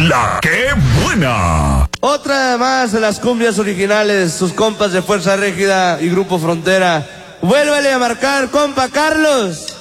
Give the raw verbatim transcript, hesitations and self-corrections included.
La que buena. Otra más de las cumbias originales, sus compas de Fuerza Régida y Grupo Frontera. Vuélvale a marcar, compa Carlos.